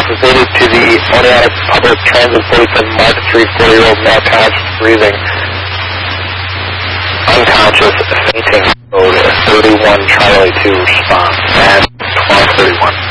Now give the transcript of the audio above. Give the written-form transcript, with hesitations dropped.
resuscitated to the Oneonta Public Transit 47 Mark 40-year-old male conscious breathing, unconscious, fainting, code 31 Charlie 2 response at 12:31.